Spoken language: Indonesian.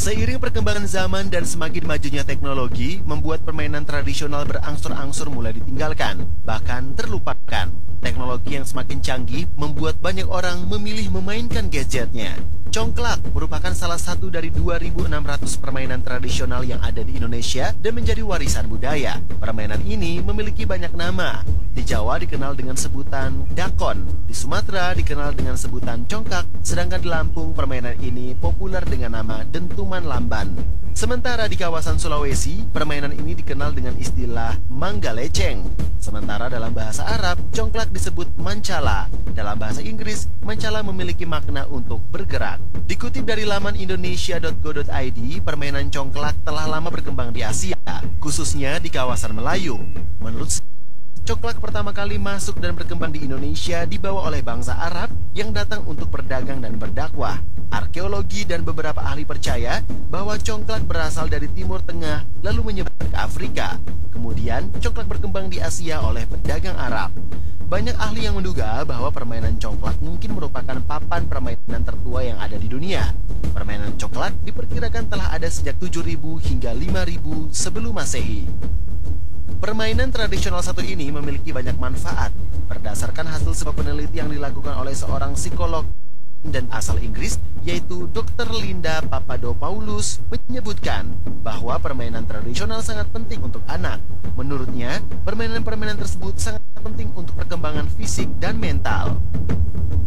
Seiring perkembangan zaman dan semakin majunya teknologi, membuat permainan tradisional berangsur-angsur mulai ditinggalkan, bahkan terlupakan. Teknologi yang semakin canggih membuat banyak orang memilih memainkan gadgetnya. Congklak merupakan salah satu dari 2.600 permainan tradisional yang ada di Indonesia dan menjadi warisan budaya. Permainan ini memiliki banyak nama. Di Jawa dikenal dengan sebutan dakon, di Sumatera dikenal dengan sebutan congkak, sedangkan di Lampung permainan ini populer dengan nama dentuman lamban. Sementara di kawasan Sulawesi, permainan ini dikenal dengan istilah manggaleceng. Sementara dalam bahasa Arab, congklak disebut mancala. Dalam bahasa Inggris, mancala memiliki makna untuk bergerak. Dikutip dari laman indonesia.go.id, permainan congklak telah lama berkembang di Asia, khususnya di kawasan Melayu. Menurut congklak pertama kali masuk dan berkembang di Indonesia dibawa oleh bangsa Arab yang datang untuk berdagang dan berdakwah. Arkeologi dan beberapa ahli percaya bahwa congklak berasal dari Timur Tengah lalu menyebar ke Afrika. Kemudian, congklak berkembang di Asia oleh pedagang Arab. Banyak ahli yang menduga bahwa permainan congklak mungkin merupakan papan permainan tertua yang ada di dunia. Permainan congklak diperkirakan telah ada sejak 7.000 hingga 5.000 sebelum Masehi. Permainan tradisional satu ini memiliki banyak manfaat. Berdasarkan hasil sebuah penelitian yang dilakukan oleh seorang psikolog dan asal Inggris, yaitu Dr. Linda Papadopoulos, menyebutkan bahwa permainan tradisional sangat penting untuk anak. Menurutnya, permainan-permainan tersebut sangat penting untuk perkembangan fisik dan mental.